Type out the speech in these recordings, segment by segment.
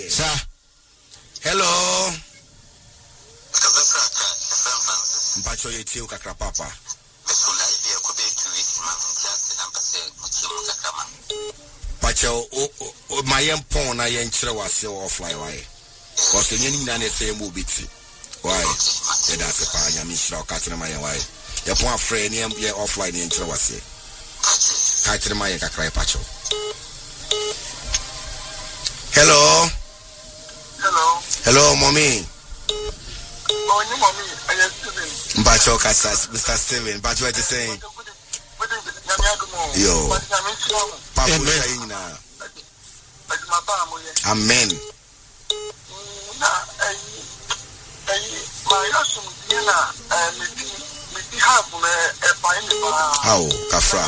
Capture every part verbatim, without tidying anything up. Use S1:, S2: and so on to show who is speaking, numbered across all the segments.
S1: Sir. Hello. Mpacho yeti ukakra papa. Pacho o my empon na yen chire wase offline why. Cause yen ni na na say mo biti. Why? Yeah, that's a pa nyami shira ka tire my why. Ye pon afre ni ye offline yen chire wase. Ka tire my kakra pacho. Hello.
S2: Hello.
S1: Hello, mommy.
S2: Oh, you mommy. I am Steven.
S1: Mpacho Kasas, Mister Steven. Mpacho what you saying? Yo. Papa saying na. Amen.
S2: Na eh eh my husband na eh me me have me e pa ni ba.
S1: How kafra.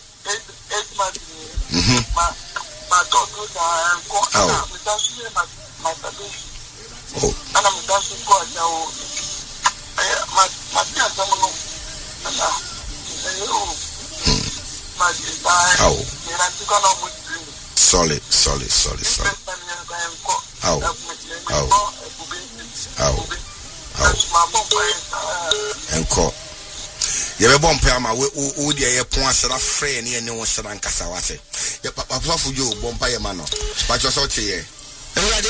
S1: Mhm.
S2: Ma ma to do na ko na me da su ma ma ta do.
S1: Oh.
S2: Ana me da su ko ja o. Eh ma ma ti ata mo no. Ana. Eh o. Ma ti ba.
S1: Oh.
S2: Ni na ti ko na mo.
S1: Solid, solid, solid, solid. Ow. Ow. Ow. Ow. Enko. Ye be bom pe ama we wo de ye pon asera frɛ ne ne wo hyera nkasa wate. Ye papa fu yo bom pa ye ma no. Ba jo so che ye.